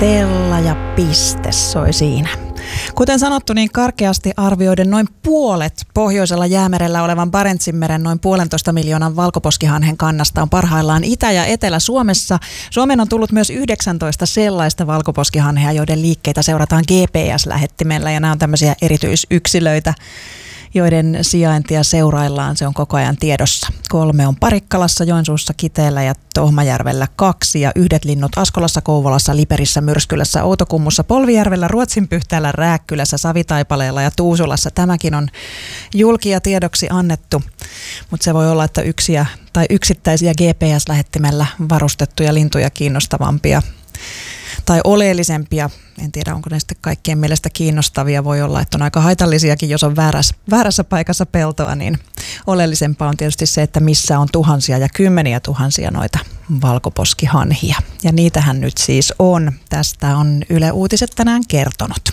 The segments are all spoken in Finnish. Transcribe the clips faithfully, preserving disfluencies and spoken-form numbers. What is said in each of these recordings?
Stella ja piste soi siinä. Kuten sanottu, niin karkeasti arvioiden noin puolet pohjoisella Jäämerellä olevan Barentsinmeren noin puolentoista miljoonan valkoposkihanhen kannasta on parhaillaan Itä- ja Etelä-Suomessa. Suomeen on tullut myös yhdeksäntoista sellaista valkoposkihanhea, joiden liikkeitä seurataan G P S-lähettimellä, ja nämä on tämmöisiä erityisyksilöitä, joiden sijaintia seuraillaan, se on koko ajan tiedossa. Kolme on Parikkalassa, Joensuussa, Kiteellä ja Tohmajärvellä kaksi, ja yhdet linnut Askolassa, Kouvolassa, Liperissä, Myrskylässä, Outokummussa, Polvijärvellä, Ruotsinpyhtäällä, Rääkkylässä, Savitaipaleella ja Tuusulassa. Tämäkin on julkia tiedoksi annettu, mutta se voi olla, että yksiä tai yksittäisiä G P S-lähettimellä varustettuja lintuja kiinnostavampia tai oleellisempia, en tiedä onko ne sitten kaikkien mielestä kiinnostavia, voi olla, että on aika haitallisiakin, jos on väärässä, väärässä paikassa peltoa, niin oleellisempaa on tietysti se, että missä on tuhansia ja kymmeniä tuhansia noita valkoposkihanhia. Ja niitähän nyt siis on. Tästä on Yle Uutiset tänään kertonut.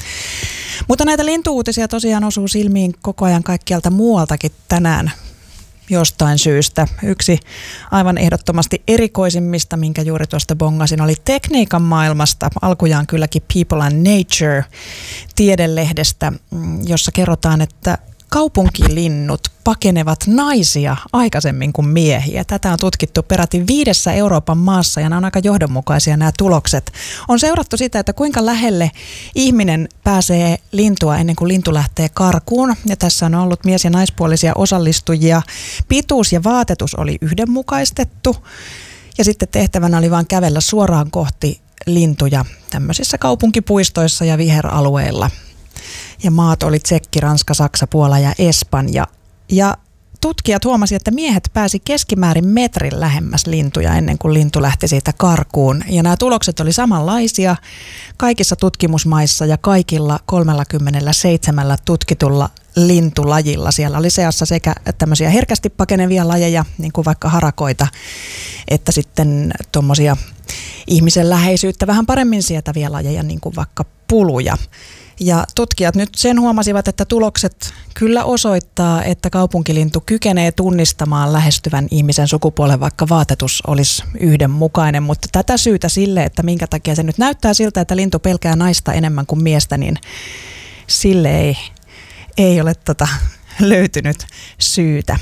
Mutta näitä lintuuutisia tosiaan osuu silmiin koko ajan kaikkialta muualtakin tänään jostain syystä. Yksi aivan ehdottomasti erikoisimmista, minkä juuri tuosta bongasin, oli tekniikan maailmasta. Alkujaan kylläkin People and Nature -tiedelehdestä, jossa kerrotaan, että kaupunkilinnut pakenevat naisia aikaisemmin kuin miehiä. Tätä on tutkittu peräti viidessä Euroopan maassa, ja nämä on aika johdonmukaisia nämä tulokset. On seurattu sitä, että kuinka lähelle ihminen pääsee lintua ennen kuin lintu lähtee karkuun. Ja tässä on ollut mies- ja naispuolisia osallistujia. Pituus ja vaatetus oli yhdenmukaistettu. Ja sitten tehtävänä oli vain kävellä suoraan kohti lintuja tämmöisissä kaupunkipuistoissa ja viheralueilla. Ja maat oli Tsekki, Ranska, Saksa, Puola ja Espanja. Ja tutkijat huomasivat, että miehet pääsi keskimäärin metrin lähemmäs lintuja ennen kuin lintu lähti siitä karkuun. Ja nämä tulokset oli samanlaisia kaikissa tutkimusmaissa ja kaikilla kolmekymmentäseitsemän tutkitulla lintulajilla. Siellä oli seassa sekä tämmöisiä herkästi pakenevia lajeja, niin kuin vaikka harakoita, että sitten tuommoisia ihmisen läheisyyttä vähän paremmin sietäviä lajeja, niin kuin vaikka puluja. Ja tutkijat nyt sen huomasivat, että tulokset kyllä osoittaa, että kaupunkilintu kykenee tunnistamaan lähestyvän ihmisen sukupuolen, vaikka vaatetus olisi yhdenmukainen. Mutta tätä syytä sille, että minkä takia se nyt näyttää siltä, että lintu pelkää naista enemmän kuin miestä, niin sille ei, ei ole tota löytynyt syytä.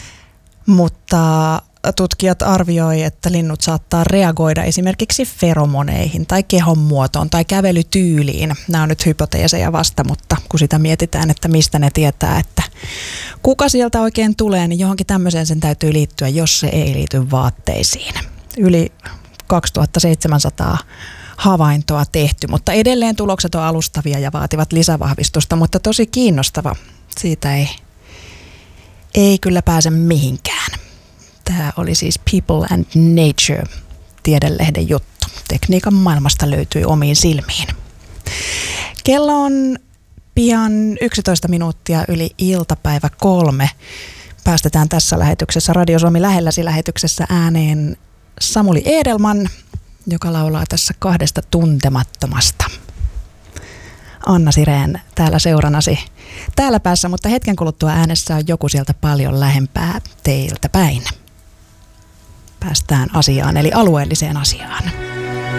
Mutta tutkijat arvioi, että linnut saattaa reagoida esimerkiksi feromoneihin tai kehonmuotoon tai kävelytyyliin. Nämä on nyt hypoteeseja vasta, mutta kun sitä mietitään, että mistä ne tietää, että kuka sieltä oikein tulee, niin johonkin tämmöiseen sen täytyy liittyä, jos se ei liity vaatteisiin. Yli kaksituhattaseitsemänsataa havaintoa tehty, mutta edelleen tulokset on alustavia ja vaativat lisävahvistusta, mutta tosi kiinnostava. Siitä ei, ei kyllä pääse mihinkään. Tämä oli siis People and Nature -tiedelehden juttu. Tekniikan maailmasta löytyi omiin silmiin. Kello on pian yksitoista minuuttia yli iltapäivä kolme. Päästetään tässä lähetyksessä, Radio Suomi lähelläsi -lähetyksessä ääneen Samuli Edelman, joka laulaa tässä Kahdesta tuntemattomasta. Anna Sireen täällä seuranasi täällä päässä, mutta hetken kuluttua äänessä on joku sieltä paljon lähempää teiltä päin. Päästään asiaan, eli alueelliseen asiaan.